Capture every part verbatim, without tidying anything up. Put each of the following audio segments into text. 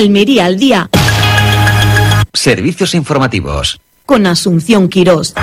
Almería al día. Servicios informativos. Con Asunción Quirós.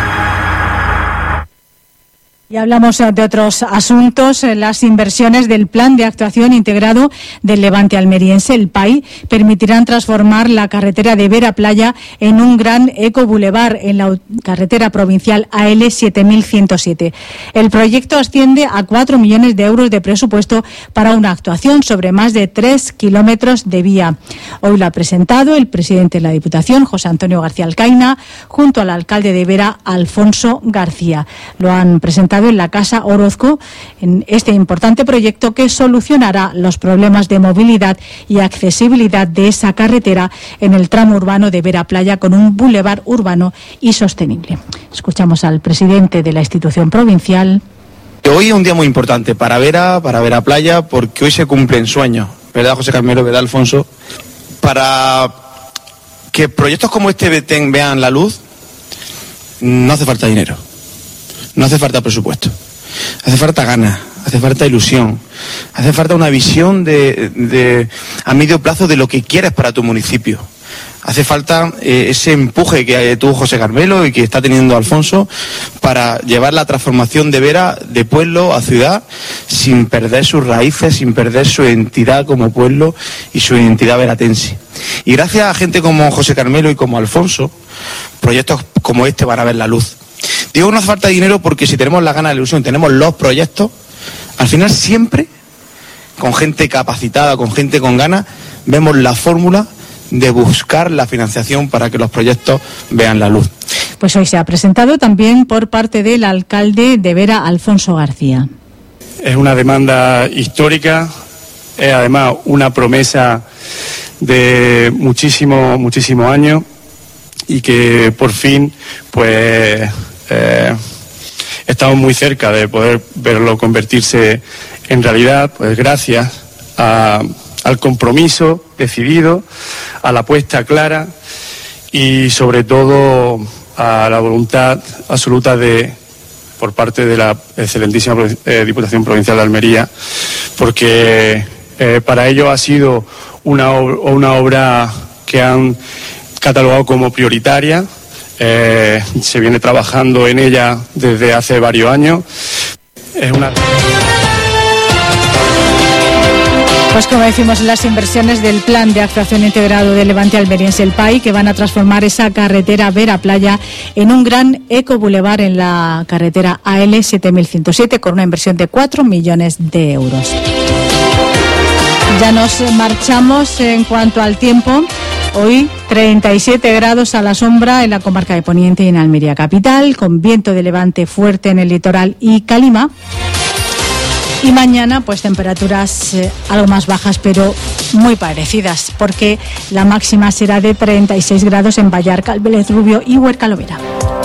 Y hablamos de otros asuntos. Las inversiones del Plan de Actuación Integrado del Levante Almeriense, el P A I, permitirán transformar la carretera de Vera Playa en un gran ecobulevar en la carretera provincial A L siete mil ciento siete. El proyecto asciende a cuatro millones de euros de presupuesto para una actuación sobre más de tres kilómetros de vía. Hoy lo ha presentado el presidente de la Diputación, José Antonio García Alcaina, junto al alcalde de Vera, Alfonso García. Lo han presentado en la Casa Orozco en este importante proyecto que solucionará los problemas de movilidad y accesibilidad de esa carretera en el tramo urbano de Vera Playa con un bulevar urbano y sostenible. Escuchamos al presidente de la institución provincial. Hoy es un día muy importante para Vera, para Vera Playa, porque hoy se cumplen sueños, ¿verdad, José Carmelo, verdad, Alfonso? Para que proyectos como este vean la luz, no hace falta dinero. No hace falta presupuesto, hace falta ganas, hace falta ilusión, hace falta una visión de, de a medio plazo de lo que quieres para tu municipio. Hace falta eh, ese empuje que tuvo José Carmelo y que está teniendo Alfonso para llevar la transformación de Vera de pueblo a ciudad sin perder sus raíces, sin perder su identidad como pueblo y su identidad veratense. Y gracias a gente como José Carmelo y como Alfonso, proyectos como este van a ver la luz. Digo que no hace falta dinero porque si tenemos la gana de la ilusión, tenemos los proyectos, al final siempre, con gente capacitada, con gente con ganas, vemos la fórmula de buscar la financiación para que los proyectos vean la luz. Pues hoy se ha presentado también por parte del alcalde de Vera, Alfonso García. Es una demanda histórica, es además una promesa de muchísimos, muchísimos años y que por fin, pues... Eh, estamos muy cerca de poder verlo convertirse en realidad, pues gracias a, al compromiso decidido, a la apuesta clara y sobre todo a la voluntad absoluta de por parte de la excelentísima eh, Diputación Provincial de Almería, porque eh, para ello ha sido una, una obra que han catalogado como prioritaria. Eh, se viene trabajando en ella desde hace varios años. Es una... Pues como decimos, las inversiones del Plan de Actuación Integrado del Levante Almeriense, el P A I, que van a transformar esa carretera Vera Playa en un gran ecobulevar en la carretera A L siete mil ciento siete con una inversión de cuatro millones de euros. Ya nos marchamos en cuanto al tiempo. Hoy treinta y siete grados a la sombra en la comarca de Poniente y en Almería capital, con viento de levante fuerte en el litoral y Calima. Y mañana, pues temperaturas eh, algo más bajas, pero muy parecidas, porque la máxima será de treinta y seis grados en Vallarcal, Vélez Rubio y Huercalovera.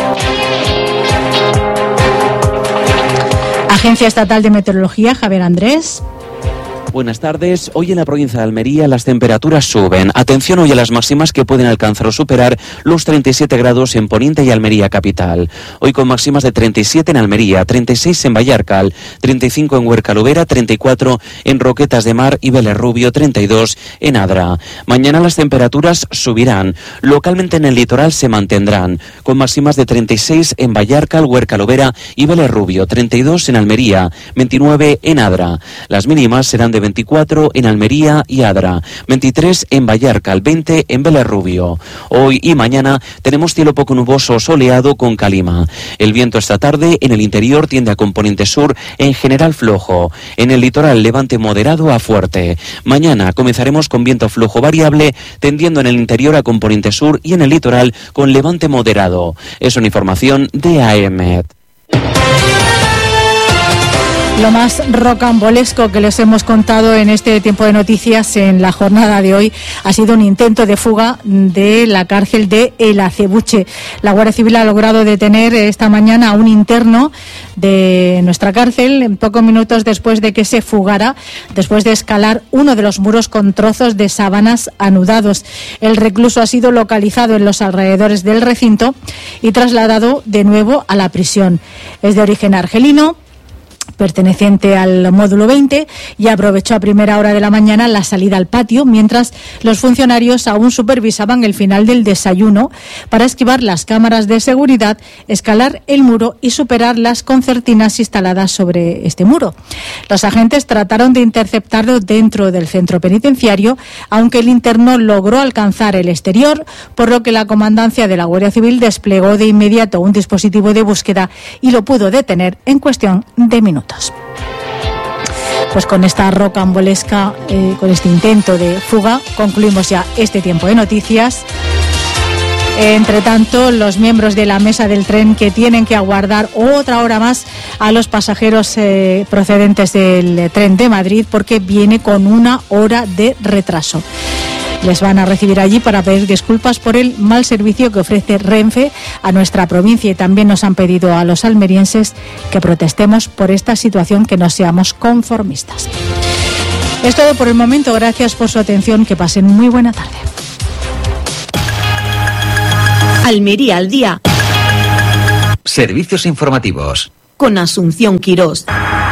Agencia Estatal de Meteorología, Javier Andrés. Buenas tardes. Hoy en la provincia de Almería las temperaturas suben. Atención hoy a las máximas que pueden alcanzar o superar los treinta y siete grados en Poniente y Almería capital. Hoy con máximas de treinta y siete en Almería, treinta y seis en Vallarcal, treinta y cinco en Huercalovera, treinta y cuatro en Roquetas de Mar y Vélez Rubio, treinta y dos en Adra. Mañana las temperaturas subirán. Localmente en el litoral se mantendrán, con máximas de treinta y seis en Vallarcal, Huercalovera y Vélez Rubio, treinta y dos en Almería, veintinueve en Adra. Las mínimas serán de veinticuatro en Almería y Adra, veintitrés en Vallarcal, veinte en Vélez Rubio. Hoy y mañana tenemos cielo poco nuboso soleado con calima. El viento esta tarde en el interior tiende a componente sur, en general flojo. En el litoral levante moderado a fuerte. Mañana comenzaremos con viento flojo variable, tendiendo en el interior a componente sur y en el litoral con levante moderado. Es una información de A E M E T. Lo más rocambolesco que les hemos contado en este tiempo de noticias en la jornada de hoy ha sido un intento de fuga de la cárcel de El Acebuche. La Guardia Civil ha logrado detener esta mañana a un interno de nuestra cárcel en pocos minutos después de que se fugara, después de escalar uno de los muros con trozos de sábanas anudados. El recluso ha sido localizado en los alrededores del recinto y trasladado de nuevo a la prisión. Es de origen argelino. perteneciente al módulo veinte, y aprovechó a primera hora de la mañana la salida al patio, mientras los funcionarios aún supervisaban el final del desayuno, para esquivar las cámaras de seguridad, escalar el muro y superar las concertinas instaladas sobre este muro. Los agentes trataron de interceptarlo dentro del centro penitenciario, aunque el interno logró alcanzar el exterior, por lo que la comandancia de la Guardia Civil desplegó de inmediato un dispositivo de búsqueda y lo pudo detener en cuestión de minutos. Pues con esta rocambolesca, eh, con este intento de fuga, concluimos ya este tiempo de noticias. Entre tanto, los miembros de la mesa del tren, que tienen que aguardar otra hora más a los pasajeros eh, procedentes del tren de Madrid, porque viene con una hora de retraso. Les van a recibir allí para pedir disculpas por el mal servicio que ofrece Renfe a nuestra provincia, y también nos han pedido a los almerienses que protestemos por esta situación, que no seamos conformistas. Es todo por el momento. Gracias por su atención. Que pasen muy buena tarde. Almería al día. Servicios informativos. Con Asunción Quirós.